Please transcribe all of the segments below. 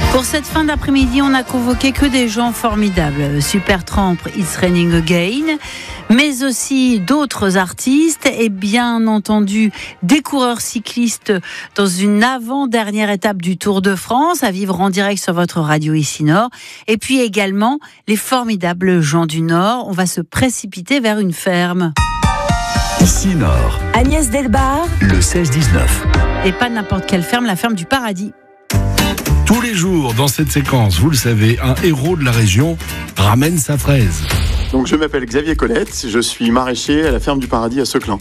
Pour cette fin d'après-midi, on n'a convoqué que des gens formidables. Supertramp, It's Raining Again, mais aussi d'autres artistes et bien entendu des coureurs cyclistes dans une avant-dernière étape du Tour de France à vivre en direct sur votre radio ici Nord. Et puis également les formidables gens du Nord. On va se précipiter vers une ferme. Ici Nord. Agnès Delbar. Le 16-19. Et pas n'importe quelle ferme, la ferme du Paradis. Tous les jours, dans cette séquence, vous le savez, un héros de la région ramène sa fraise. Donc je m'appelle Xavier Colette, je suis maraîcher à la ferme du Paradis à Seclin.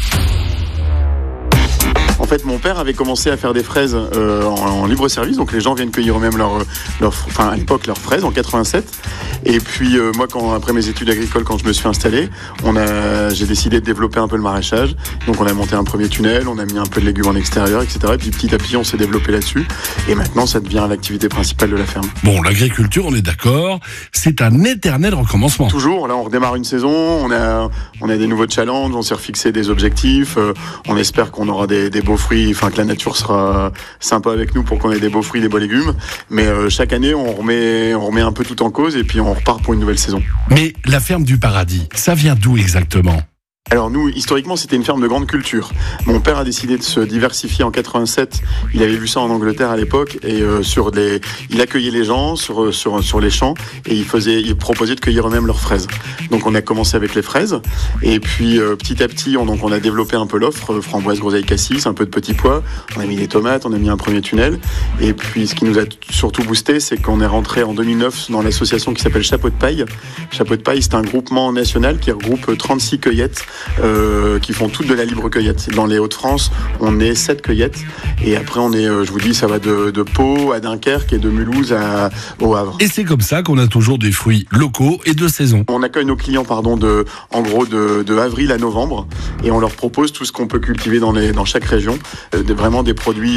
En fait, mon père avait commencé à faire des fraises en libre service, donc les gens viennent cueillir eux-mêmes à l'époque leurs fraises en 87. Et puis moi, après mes études agricoles, quand je me suis installé, j'ai décidé de développer un peu le maraîchage. Donc on a monté un premier tunnel, on a mis un peu de légumes en extérieur, etc. Et puis petit à petit, on s'est développé là-dessus. Et maintenant, ça devient l'activité principale de la ferme. Bon, l'agriculture, on est d'accord, c'est un éternel recommencement. Toujours, là on redémarre une saison, on a des nouveaux challenges, on s'est refixé des objectifs, on espère qu'on aura des beaux fruits, enfin que la nature sera sympa avec nous pour qu'on ait des beaux fruits, des beaux légumes. Mais chaque année, on remet un peu tout en cause et puis on repart pour une nouvelle saison. Mais la ferme du Paradis, ça vient d'où exactement ? Alors nous, historiquement, c'était une ferme de grande culture. Mon père a décidé de se diversifier en 87. Il avait vu ça en Angleterre à l'époque et il accueillait les gens sur les champs et il proposait de cueillir eux-mêmes leurs fraises. Donc on a commencé avec les fraises et puis petit à petit, on a développé un peu l'offre, framboise, groseille, cassis, un peu de petits pois. On a mis des tomates, on a mis un premier tunnel et puis ce qui nous a surtout boosté, c'est qu'on est rentré en 2009 dans l'association qui s'appelle Chapeau de Paille. Chapeau de Paille, c'est un groupement national qui regroupe 36 cueillettes qui font toutes de la libre cueillette. Dans les Hauts-de-France, on est 7 cueillettes et après on est, je vous dis, ça va de Pau à Dunkerque et de Mulhouse au Havre. Et c'est comme ça qu'on a toujours des fruits locaux et de saison. On accueille nos clients de avril à novembre et on leur propose tout ce qu'on peut cultiver dans chaque région, vraiment des produits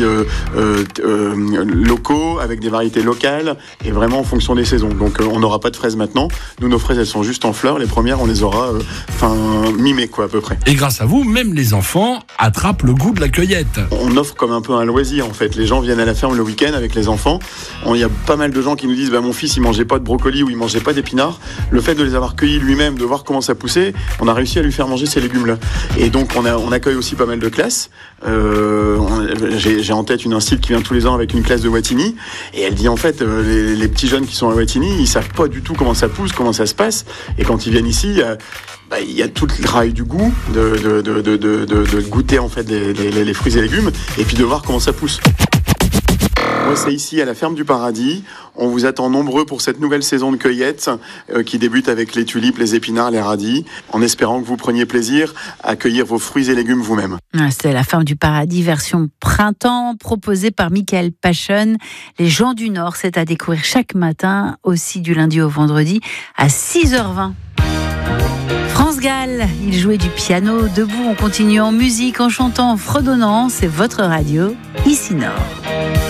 locaux avec des variétés locales et vraiment en fonction des saisons. Donc on n'aura pas de fraises maintenant. Nous, nos fraises, elles sont juste en fleurs. Les premières, on les aura mi-mai à peu près. Et grâce à vous, même les enfants attrapent le goût de la cueillette. On offre comme un peu un loisir en fait. Les gens viennent à la ferme le week-end avec les enfants. Il y a pas mal de gens qui nous disent mon fils il mangeait pas de brocoli ou il mangeait pas d'épinards. Le fait de les avoir cueillis lui-même, de voir comment ça poussait, on a réussi à lui faire manger ces légumes-là. Et donc on accueille aussi pas mal de classes. J'ai en tête une institut qui vient tous les ans avec une classe de Wattignies et elle dit en fait les petits jeunes qui sont à Wattignies, ils savent pas du tout comment ça pousse, comment ça se passe. Et quand ils viennent ici, il y a tout le travail du goût, de goûter en fait les fruits et légumes, et puis de voir comment ça pousse. Moi, c'est ici à la ferme du Paradis. On vous attend nombreux pour cette nouvelle saison de cueillette qui débute avec les tulipes, les épinards, les radis, en espérant que vous preniez plaisir à cueillir vos fruits et légumes vous-même. C'est la ferme du Paradis version printemps proposée par Michael Pachon. Les gens du Nord, c'est à découvrir chaque matin, aussi du lundi au vendredi à 6h20. France Gall, il jouait du piano. Debout, on continue en musique, en chantant, en fredonnant. C'est votre radio, ici Nord.